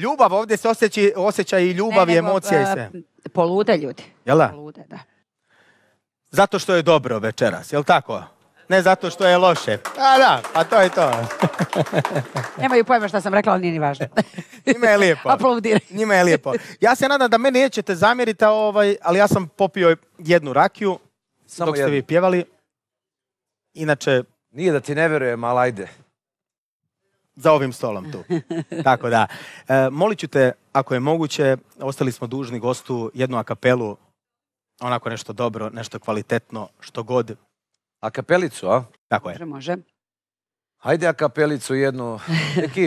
Ljubav, ovdje se osjeća i ljubav i emocija i sve. Polude ljudi. Jel da? Polude, da. Zato što je dobro večeras, jel tako? Ne zato što je loše. A da, pa to je to. Nemaju pojma šta sam rekla, ali nije ni važno. Njima je lijepo. Aplaudiraj. Njima je lijepo. Ja se nadam da me nećete zamjeriti, ali ja sam popio jednu rakiju dok ste vi pjevali. Inače... Nije da ti ne verujem, ali ajde. Za ovim stolom tu. Tako da. Molit ću te, ako je moguće, ostali smo dužni gostu jednu akapelu, onako nešto dobro, nešto kvalitetno, što god. Akapelicu, a? Tako je. Može. Hajde akapelicu jednu. Neki.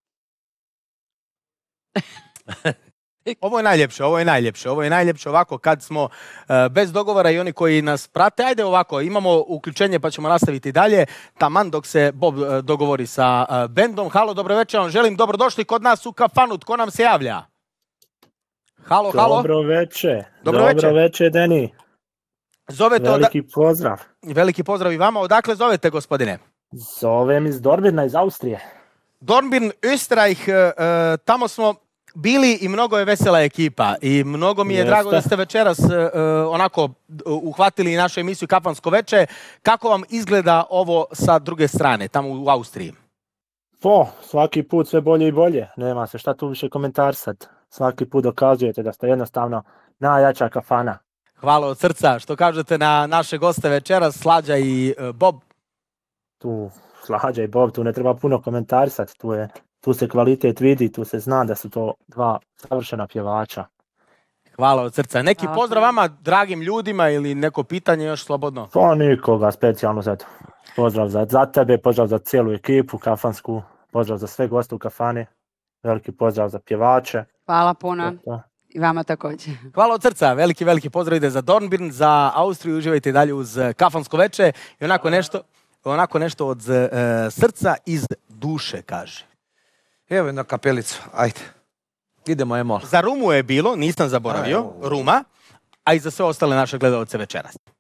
Ovo je najljepše ovako kad smo bez dogovora i oni koji nas prate. Ajde ovako, imamo uključenje pa ćemo nastaviti dalje. Taman dok se Bob dogovori sa bendom. Halo, dobro večer, vam želim dobrodošli kod nas u kafanu. Tko nam se javlja? Halo. Dobro večer. Dobro večer, Deni. Zovete veliki pozdrav. Veliki pozdrav i vama. Odakle zovete, gospodine? Zovem iz Dornbirna, iz Austrije. Dornbirn, Österreich, tamo smo bili i mnogo je vesela ekipa i mnogo mi je drago da ste večeras onako uhvatili našu emisiju Kafansko veče. Kako vam izgleda ovo sa druge strane, tamo u Austriji? Svaki put sve bolje i bolje. Nema se šta tu više komentarsat. Svaki put dokazujete da ste jednostavno najjača kafana. Hvala od srca. Što kažete na naše goste večeras, Slađa i Bob? Tu Slađa i Bob, tu ne treba puno komentarisat. Tu se kvalitet vidi, tu se zna da su to dva savršena pjevača. Hvala od srca. Neki pozdrav vama, dragim ljudima, ili neko pitanje još slobodno? Pa nikoga specijalno za to. Pozdrav za tebe, pozdrav za cijelu ekipu kafansku, pozdrav za sve goste u kafani, veliki pozdrav za pjevače. Hvala puno. I vama također. Hvala od srca, veliki pozdrav ide za Dornbirn, za Austriju, uživajte dalje uz Kafansko veče i onako nešto od srca iz duše, kaže. Evo jedna kapelicu, ajde. Idemo, Emol. Za Rumu je bilo, nisam zaboravio, Ruma, a i za sve ostale naše gledalce večeras.